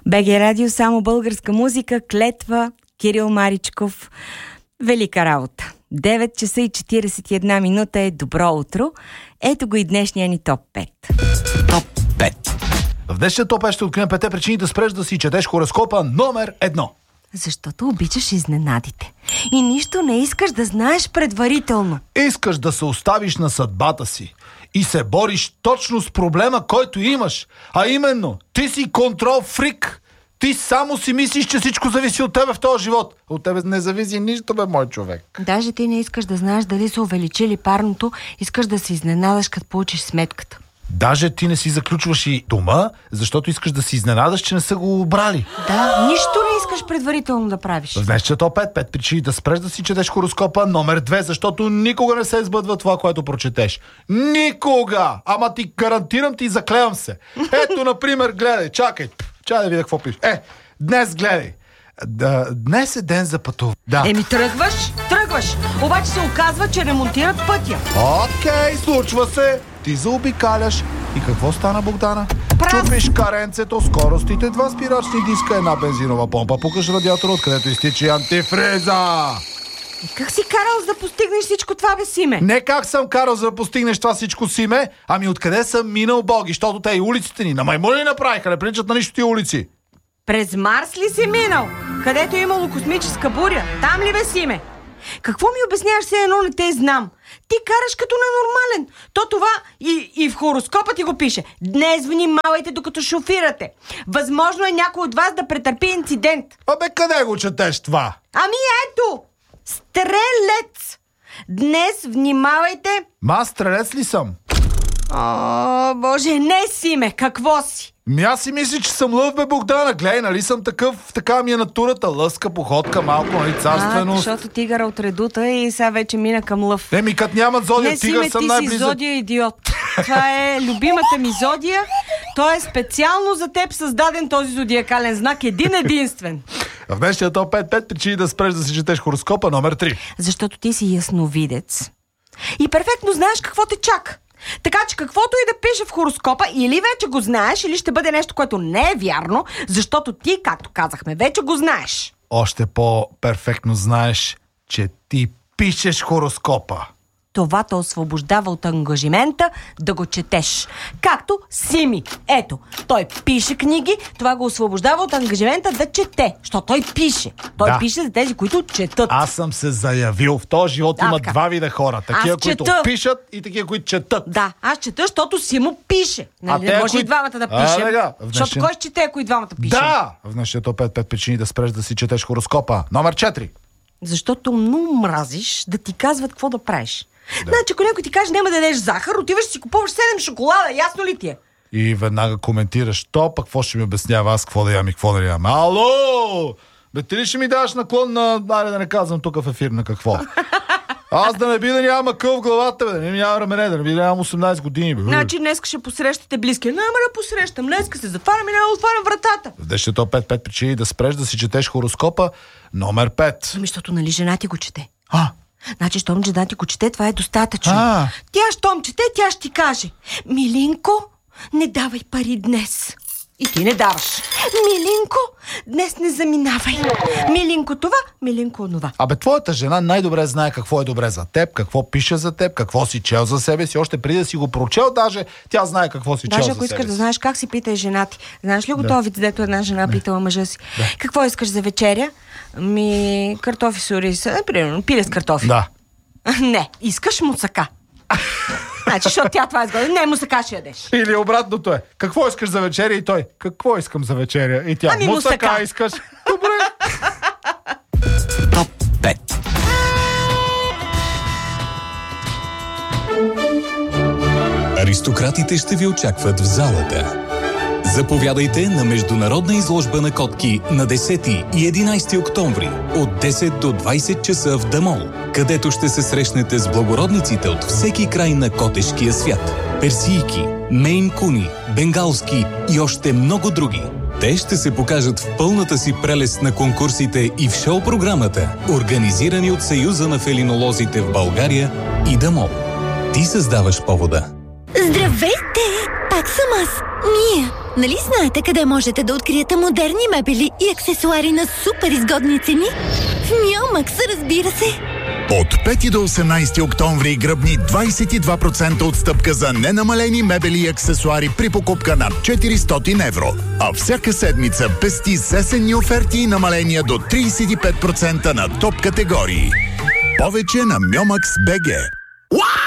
БГ Радио, само българска музика, клетва, Кирил Маричков. Велика работа. 9 часа и 41 минута е добро утро. Ето го и днешния ни топ 5. Топ 5. В днешния топ 5 ще открием 5 причини да спреш да си четеш хороскопа номер 1. Защото обичаш изненадите. И нищо не искаш да знаеш предварително. Искаш да се оставиш на съдбата си и се бориш точно с проблема, който имаш. А именно, ти си контрол фрик. Ти само си мислиш, че всичко зависи от тебе в този живот. От тебе не зависи нищо, бе, мой човек. Даже ти не искаш да знаеш дали са увеличили парното, искаш да се изненадаш, като получиш сметката. Даже ти не си заключваш и дома, защото искаш да си изненадаш, че не са го обрали. Да, нищо не искаш предварително да правиш. В днешния топ 5 причини да спреш да си четеш хороскопа номер 2, защото никога не се избъдва това, което прочетеш. Никога! Ама ти гарантирам, ти заклевам се. Ето, например, гледай, чакай да видя какво пише. Днес гледай. Днес е ден за пътуване. Да. Тръгваш. Обаче се оказва, че ремонтират пътя. Окей, случва се. Ти заобикаляш. И какво стана, Богдана? Чупиш каренцето, скоростите, 2 спирачни диска, една бензинова помпа. Пукаш радиатора, откъдето изтича антифриза. Как си карал за да постигнеш всичко това, бе, Симе? Не как съм карал за да постигнеш това всичко, Симе, ами откъде съм минал, боги, защото те и улиците ни на маймуни направиха, не приличат на нищо тия улици. През Марс ли си минал? Където е имало космическа буря? Там ли, бе, Симе? Какво ми обясняваш, все едно не те знам? Ти караш като ненормален. То това и в хороскопа ти го пише. Днес внимавайте докато шофирате. Възможно е някой от вас да претърпи инцидент. Абе, къде го четеш това? Ами ето! Стрелец! Днес внимавайте... Аз стрелец ли съм? О, Боже, не, Симе, какво си? Аз си мисля, че съм лъв, бе, Богдана. Гледай, нали съм такъв, така ми е натурата. Лъска, походка, малко, нали, царственост. Защото тигъра от редута и сега вече мина към лъв. Като нямат зодия, тигър съм най-близък. Не, Симе, ти си зодия идиот. Това е любимата ми зодия. Той е специално за теб създаден този зодиакален знак, един-единствен. В днешния топ 5 причини да спреш да си четеш хороскопа номер 3. Защото ти си ясновидец. И перфектно знаеш какво те чака. Така че каквото и да пише в хороскопа, или вече го знаеш, или ще бъде нещо, което не е вярно, защото ти, както казахме, вече го знаеш. Още по-перфектно знаеш, че ти пишеш хороскопа. Това те освобождава от ангажимента да го четеш. Както Сими. Ето, той пише книги, това го освобождава от ангажимента да чете. Защото той пише. Той пише за тези, които четат. Аз съм се заявил. В този живот има два вида хора. Такива, които пишат и такива, които четат. Да, аз чета, защото Симо пише. Нали, не може и двамата да пишем. Защото кой ще чете, ако и двамата пишем? Да! В днешния топ 5 причини да спреш да си четеш хороскопа. Номер 4. Защото много мразиш да ти казват какво да правиш. Значи, ако някой ти каже, няма да ядеш захар, отиваш и си купуваш 7 шоколада, ясно ли ти е? И веднага коментираш, то пък какво ще ми обяснява аз, какво да ям и какво да ям. Ало! Бе, ти ли ще ми даваш наклон на... Айде да не казвам тук в ефир на какво. Аз да не би да нямам акъл в главата, бе, да не нямам рамене, да не би да нямам 18 години, бе. Значи днес ще посрещате близки. Няма да посрещам, днес се затварям и няма да отварям вратата. В днешния топ 5 причини да спреш да си четеш хороскопа номер 5. Ами, защото нали жена ти го чете. Значи, щом жена ти го чете, това е достатъчно. Тя щом чете, тя ще ти каже: Милинко, не давай пари днес. И ти не даваш. Милинко, днес не заминавай. Милинко това, милинко онова. Абе, твоята жена най-добре знае какво е добре за теб, какво пише за теб, какво си чел за себе си. Още преди да си го прочел, даже тя знае какво си чел за себе си. Даже ако искаш да знаеш как си питай жена ти. Знаеш ли го този вид, дето една жена питала мъжа си? Какво искаш за вечеря? Картофи с ориз. Примерно, пиле с картофи. Да. Не, искаш мусака. Значи, защото тя това е сгоден. Не, мусака ще ядеш. Или обратното е. Какво искаш за вечеря? И той: какво искам за вечеря? И тя: мусака искаш. Добре. Топ 5. Аристократите ще ви очакват в залата. Заповядайте на международна изложба на котки на 10 и 11 октомври от 10 до 20 часа в Дамол, където ще се срещнете с благородниците от всеки край на котешкия свят. Персийки, мейн куни, бенгалски и още много други. Те ще се покажат в пълната си прелест на конкурсите и в шоу-програмата, организирани от Съюза на фелинолозите в България и Дамол. Ти създаваш повода. Здравейте! Пак съм аз, Мия. Нали знаете къде можете да откриете модерни мебели и аксесуари на супер изгодни цени? В Миомакс, разбира се! От 5 до 18 октомври гръбни 22% отстъпка за ненамалени мебели и аксесуари при покупка над 400 евро. А всяка седмица пести с есенни оферти и намаления до 35% на топ категории. Повече на Miomax.bg.